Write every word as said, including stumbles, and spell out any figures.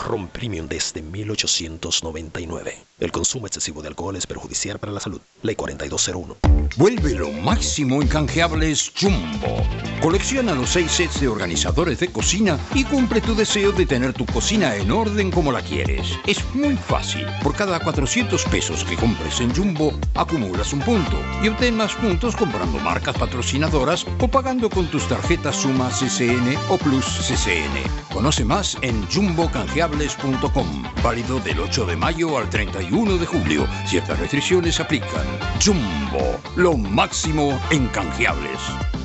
Ron Premium desde mil ochocientos noventa y nueve. El consumo excesivo de alcohol es perjudicial para la salud. Ley cuarenta y dos cero uno. Vuelve lo máximo en canjeables Jumbo. Colecciona los seis sets de organizadores de cocina y cumple tu deseo de tener tu cocina en orden como la quieres. Es muy fácil. Por cada cuatrocientos pesos que compres en Jumbo, acumulas un punto y obtén más puntos comprando marcas patrocinadoras o pagando con tus tarjetas Suma C C N o Plus C C N. Conoce más en jumbo canjeables punto com. Válido del ocho de mayo al treinta y uno de julio. Ciertas restricciones aplican. Jumbo, lo máximo en canjeables.